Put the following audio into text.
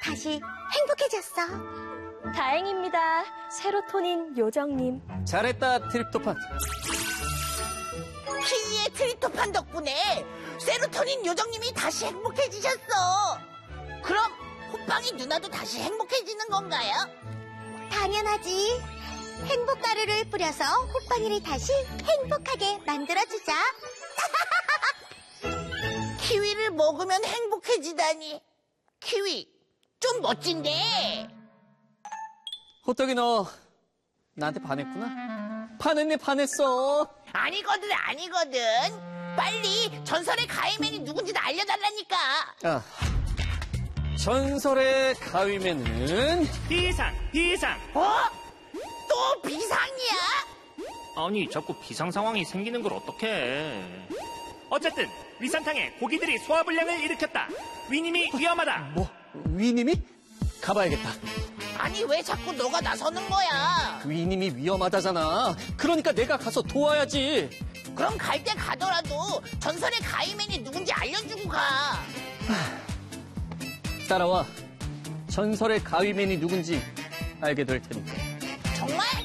다시 행복해졌어. 다행입니다. 세로토닌 요정님. 잘했다, 트립토판. 키위의 트립토판 덕분에 세로토닌 요정님이 다시 행복해지셨어. 그럼 호빵이 누나도 다시 행복해지는 건가요? 당연하지. 행복가루를 뿌려서 호빵이를 다시 행복하게 만들어주자. 키위를 먹으면 행복해지다니. 키위, 좀 멋진데. 호떡이 너 나한테 반했구나? 반했어. 아니거든. 빨리 전설의 가위맨이 누군지 알려달라니까. 아, 전설의 가위맨은 비상! 어? 또 비상이야? 아니, 자꾸 비상 상황이 생기는 걸 어떡해. 어쨌든 위산탕에 고기들이 소화불량을 일으켰다. 위님이 위험하다. 뭐? 위님이? 가봐야겠다. 아니, 왜 자꾸 너가 나서는 거야? 위님이 위험하다잖아. 그러니까 내가 가서 도와야지. 그럼 갈 때 가더라도 전설의 가위맨이 누군지 알려주고 가. 따라와. 전설의 가위맨이 누군지 알게 될 테니까. 정말?